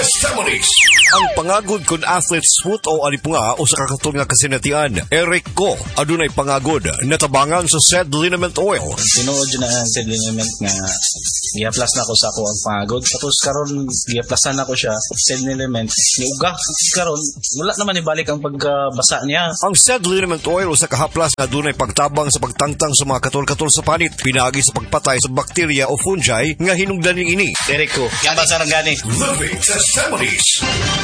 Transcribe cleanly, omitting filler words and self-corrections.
testimonies. Ang pangagod kun athlete smooth o alipunga o sa kakatol nga kasinatian. Eric Ko, adunay pangagod, natabangan sa said liniment oil. Tinuod yun na ang said liniment nga giaplas na ko sa ako ang pangagod. Tapos karon giaplasan na ko siya said liniment. Niuga karon wala naman ibalik ang pagbasa niya. Ang said liniment oil o sa kahaplas na adunay pagtabang sa pagtangtang sa mga katol-katol sa panit, pinagi sa pagpatay sa bakterya o fungi nga hinungdaning ini. Eric Ko, yan ba sa gani? Living testimonies.